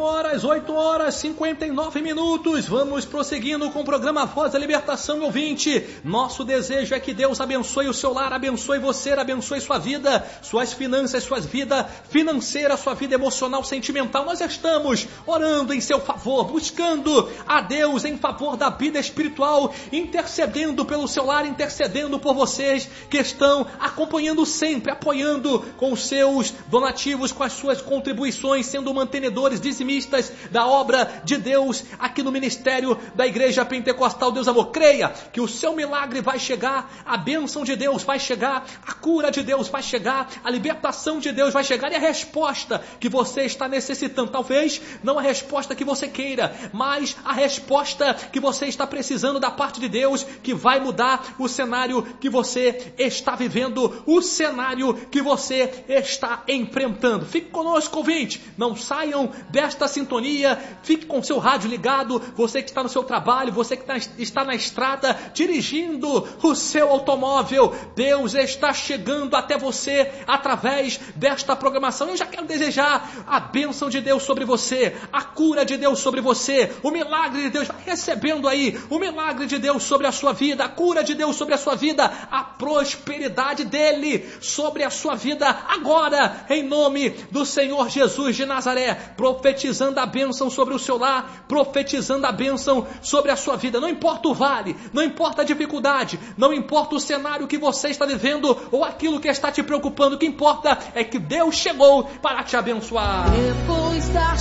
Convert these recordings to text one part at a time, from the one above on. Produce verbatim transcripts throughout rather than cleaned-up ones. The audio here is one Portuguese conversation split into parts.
horas, oito horas, cinquenta e nove minutos. Vamos prosseguindo com o programa Voz da Libertação, ouvinte. Nosso desejo é que Deus abençoe o seu lar, abençoe você, abençoe sua vida, suas finanças, sua vida financeira, sua vida emocional, sentimental. Nós estamos orando em seu favor, buscando a Deus em favor da vida espiritual, intercedendo pelo seu lar, intercedendo por vocês que estão acompanhando sempre, apoiando com os seus donativos, com as suas contribuições, sendo mantenedores, dizimistas da obra de Deus aqui no ministério da Igreja Pentecostal Deus Amor. Creia que o seu milagre vai chegar, a bênção de Deus vai chegar, a cura de Deus vai chegar, a libertação de Deus vai chegar e a resposta que você está necessitando, talvez não a resposta que você queira, mas a resposta que você está precisando da parte de Deus, que vai mudar o cenário que você está vivendo, o cenário que você está enfrentando. Fique conosco, ouvinte, não saiam desta sintonia, fique com seu rádio ligado, você que está no seu trabalho, você que está na estrada, dirigindo o seu automóvel. Deus está chegando até você através desta programação. Eu já quero desejar a bênção de Deus sobre você, a cura de Deus sobre você, o milagre de Deus, vai recebendo aí o milagre de Deus sobre a sua vida, a cura de Deus sobre a sua vida, a prosperidade dele sobre a sua vida agora, em nome do Senhor Jesus de Nazaré, profetizando a bênção sobre o seu lar, profetizando a bênção sobre a sua vida. Não importa o vale, não importa a dificuldade, não importa o cenário que você está vivendo ou aquilo que está te preocupando, o que importa é que Deus chegou para te abençoar. Depois da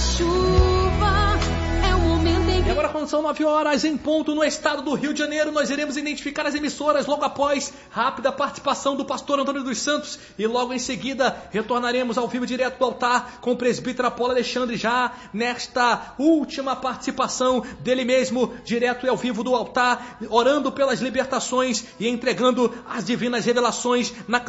chuva é o momento em que... E agora, quando são nove horas em ponto no estado do Rio de Janeiro, nós iremos identificar as emissoras logo após rápida participação do pastor Antônio dos Santos e logo em seguida retornaremos ao vivo direto do altar com o presbítero Apolo Alexandre, já nesta última participação dele mesmo, direto e ao vivo do altar, orando pelas libertações e entregando as divinas revelações na